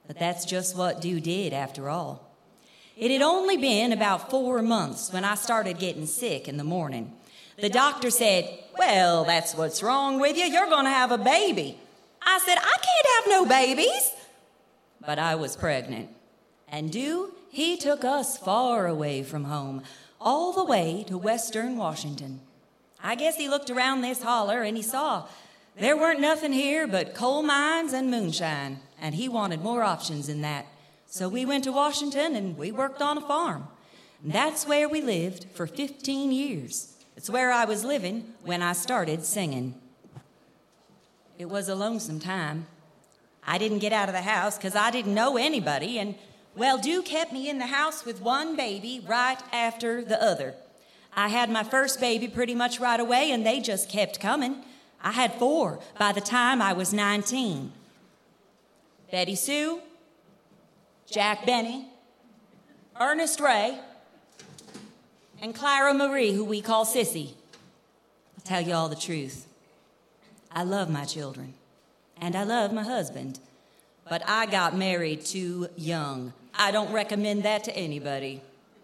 But that's just what Dew did after all. It had only been about 4 months when I started getting sick in the morning. The doctor said, "Well, that's what's wrong with you. You're going to have a baby." I said, "I can't have no babies." But I was pregnant. And Dew, he took us far away from home, all the way to Western Washington. I guess he looked around this holler and he saw there weren't nothing here but coal mines and moonshine, and he wanted more options than that. So we went to Washington and we worked on a farm. And that's where we lived for 15 years. It's where I was living when I started singing. It was a lonesome time. I didn't get out of the house because I didn't know anybody, and, well, Dew kept me in the house with one baby right after the other. I had my first baby pretty much right away, and they just kept coming. I had 4 by the time I was 19. Betty Sue, Jack Benny, Ernest Ray, and Clara Marie, who we call Sissy. I'll tell you all the truth. I love my children, and I love my husband, but I got married too young. I don't recommend that to anybody.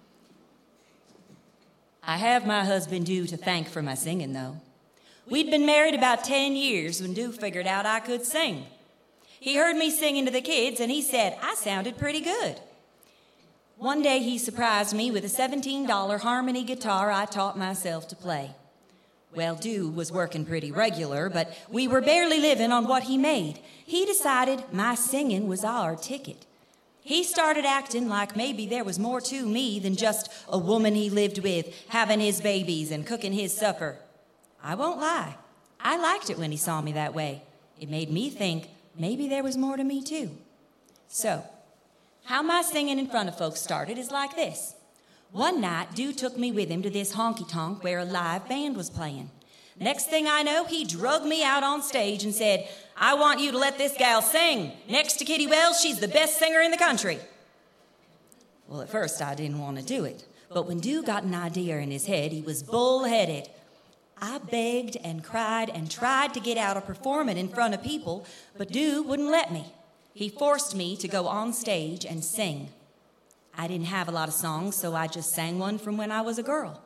I have my husband Dew to thank for my singing, though. We'd been married about 10 years when Dew figured out I could sing. He heard me singing to the kids, and he said I sounded pretty good. One day he surprised me with a $17 harmony guitar I taught myself to play. Well, Dew was working pretty regular, but we were barely living on what he made. He decided my singing was our ticket. He started acting like maybe there was more to me than just a woman he lived with, having his babies and cooking his supper. I won't lie. I liked it when he saw me that way. It made me think maybe there was more to me, too. So, how my singing in front of folks started is like this. One night, Dew took me with him to this honky-tonk where a live band was playing. Next thing I know, he drug me out on stage and said, "I want you to let this gal sing. Next to Kitty Wells, she's the best singer in the country." Well, at first, I didn't want to do it. But when Dew got an idea in his head, he was bull-headed. I begged and cried and tried to get out of performing in front of people, but Dew wouldn't let me. He forced me to go on stage and sing. I didn't have a lot of songs, so I just sang one from when I was a girl.